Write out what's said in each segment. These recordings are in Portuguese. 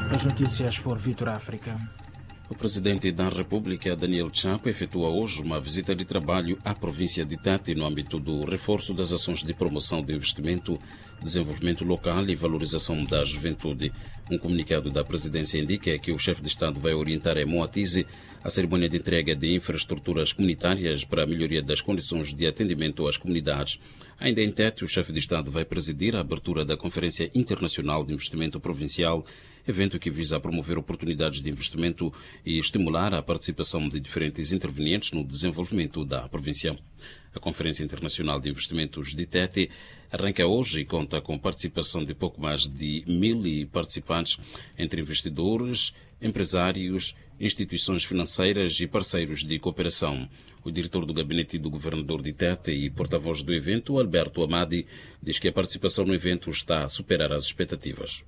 As notícias por Vitor África. O presidente da República, Daniel Chapo, efetua hoje uma visita de trabalho à província de Tete no âmbito do reforço das ações de promoção do investimento, desenvolvimento local e valorização da juventude. Um comunicado da presidência indica que o chefe de Estado vai orientar em Moatize a cerimônia de entrega de infraestruturas comunitárias para a melhoria das condições de atendimento às comunidades. Ainda em Tete, o chefe de Estado vai presidir a abertura da Conferência Internacional de Investimento Provincial, evento que visa promover oportunidades de investimento e estimular a participação de diferentes intervenientes no desenvolvimento da província. A Conferência Internacional de Investimentos de Tete arranca hoje e conta com participação de pouco mais de 1.000 participantes, entre investidores, empresários, instituições financeiras e parceiros de cooperação. O diretor do gabinete do governador de Tete e porta-voz do evento, Alberto Amadi, diz que a participação no evento está a superar as expectativas.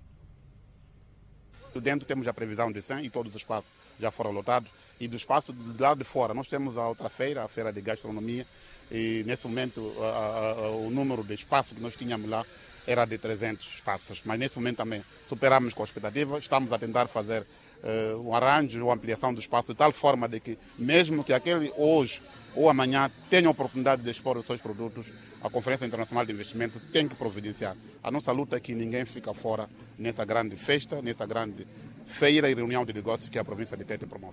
Dentro temos a previsão de 100 e todos os espaços já foram lotados. E do espaço do lado de fora, nós temos a outra feira, a feira de gastronomia, e nesse momento o número de espaços que nós tínhamos lá era de 300 espaços. Mas nesse momento também superamos com a expectativa, estamos a tentar fazer um arranjo ou ampliação do espaço de tal forma de que mesmo que aquele hoje ou amanhã tenha a oportunidade de expor os seus produtos, a Conferência Internacional de Investimento tem que providenciar. A nossa luta é que ninguém fica fora nessa grande festa, nessa grande feira e reunião de negócios que a província de Tete promove.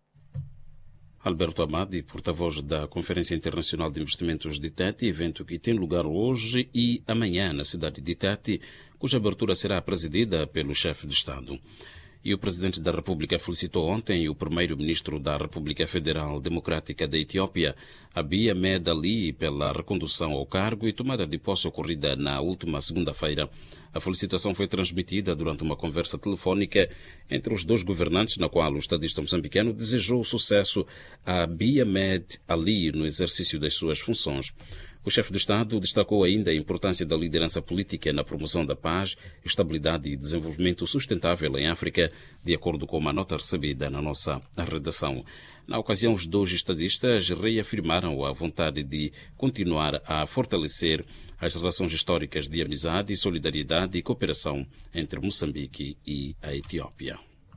Alberto Amadi, porta-voz da Conferência Internacional de Investimentos de Tete, evento que tem lugar hoje e amanhã na cidade de Tete, cuja abertura será presidida pelo chefe de Estado. E o Presidente da República felicitou ontem o Primeiro-Ministro da República Federal Democrática da Etiópia, Abiy Ahmed Ali, pela recondução ao cargo e tomada de posse ocorrida na última segunda-feira. A felicitação foi transmitida durante uma conversa telefónica entre os dois governantes, na qual o estadista moçambicano desejou sucesso a Abiy Ahmed Ali no exercício das suas funções. O chefe de Estado destacou ainda a importância da liderança política na promoção da paz, estabilidade e desenvolvimento sustentável em África, de acordo com uma nota recebida na nossa redação. Na ocasião, os dois estadistas reafirmaram a vontade de continuar a fortalecer as relações históricas de amizade, solidariedade e cooperação entre Moçambique e a Etiópia.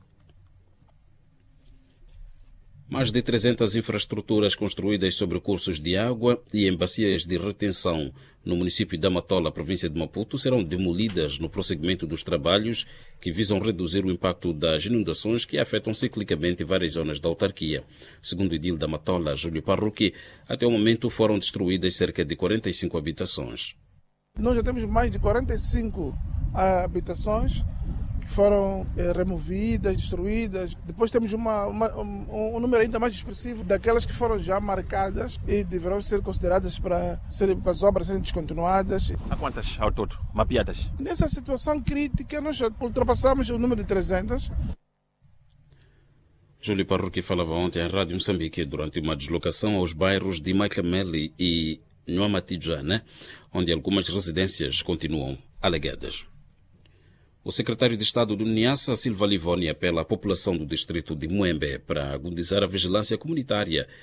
Mais de 300 infraestruturas construídas sobre cursos de água e em bacias de retenção no município de Matola, província de Maputo, serão demolidas no prosseguimento dos trabalhos que visam reduzir o impacto das inundações que afetam ciclicamente várias zonas da autarquia. Segundo o edil da Matola, Júlio Parrucchi, até o momento foram destruídas cerca de 45 habitações. Nós já temos mais de 45 habitações que foram removidas, destruídas. Depois temos um número ainda mais expressivo daquelas que foram já marcadas e deverão ser consideradas para as obras serem descontinuadas. Há quantas ao todo mapeadas? Nessa situação crítica, nós já ultrapassamos o número de 300. Júlio Parrucchi falava ontem à Rádio Moçambique durante uma deslocação aos bairros de Maicameli e Nhoamatidjana, onde algumas residências continuam alagadas. O secretário de Estado do Niassa, Silva Livoni, apela à população do distrito de Muembe para agudizar a vigilância comunitária